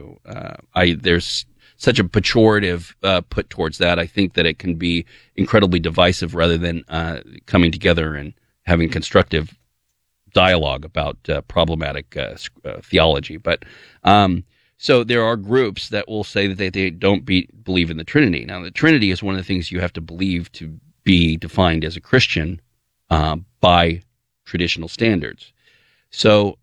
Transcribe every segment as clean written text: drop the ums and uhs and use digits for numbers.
to. There's such a pejorative put towards that. I think that it can be incredibly divisive rather than coming together and having constructive dialogue about problematic theology. But so there are groups that will say that they don't believe in the Trinity. Now, the Trinity is one of the things you have to believe to be defined as a Christian by traditional standards. So,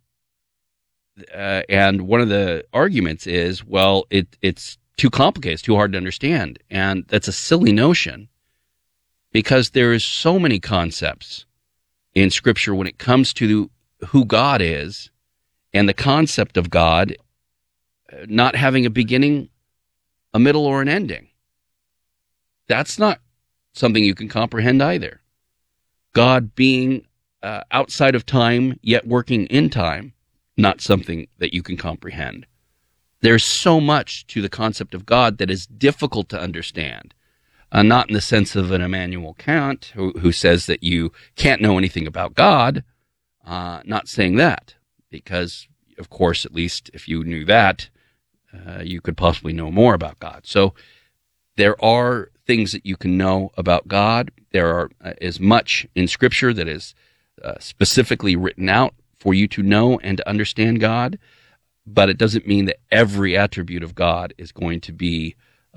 and one of the arguments is, well, it's too complicated, it's too hard to understand. And that's a silly notion, because there is so many concepts in Scripture when it comes to who God is and the concept of God not having a beginning, a middle, or an ending. That's not something you can comprehend either. God being outside of time, yet working in time, not something that you can comprehend. There's so much to the concept of God that is difficult to understand. Not in the sense of an Immanuel Kant, who says that you can't know anything about God. Not saying that, because, of course, at least if you knew that, you could possibly know more about God. So there are things that you can know about God. There are as much in Scripture that is specifically written out for you to know and to understand God, but it doesn't mean that every attribute of God is going to be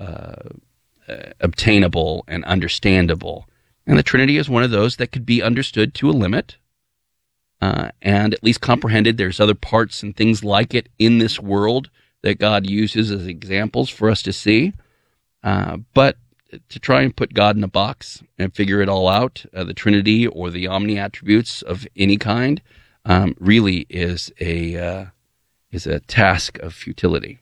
obtainable and understandable. And the Trinity is one of those that could be understood to a limit and at least comprehended. There's other parts and things like it in this world that God uses as examples for us to see. But to try and put God in a box and figure it all out, the Trinity or the omni attributes of any kind, really is a task of futility.